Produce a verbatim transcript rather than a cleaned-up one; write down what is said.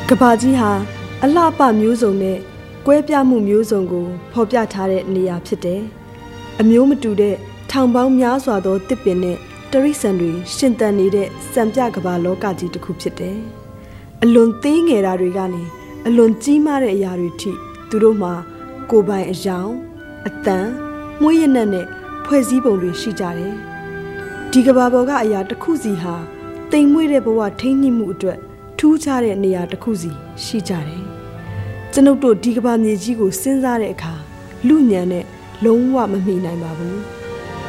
ကဘာကြီးဟာအလှပမျိုးစုံနဲ့ကွဲပြားမှုမျိုးစုံကိုဖော်ပြထားတဲ့နေရာဖြစ်တယ်။အမျိုးမတူတဲ့ထောင်ပေါင်းများစွာသောတစ်ပင်နဲ့တရိษံတွေရှင်သန်နေတဲ့စံပြကဘာလောကကြီးတစ်ခုဖြစ်တယ်။အလွန်သေးငယ်တာတွေကနေအလွန်ကြီးမားတဲ့အရာတွေထိသူတို့မှာကိုယ်ပိုင်အယောင်အတန်မွေးရနက်နဲ့ဖွဲ့စည်းပုံတွေရှိကြတယ်။ဒီကဘာပေါ်ကအရာတစ်ခုစီဟာတိမ်မွေ့တဲ့ဘဝထိန်းညှိမှုအတွက်ထူးခြားတဲ့နေရာတစ်ခုစီရှိကြတယ်။ကျွန်ုပ်တို့ဒီကဘာမြေကြီးကိုစဉ်းစားတဲ့အခါလူညံနဲ့လုံးဝမမိနိုင်ပါဘူး။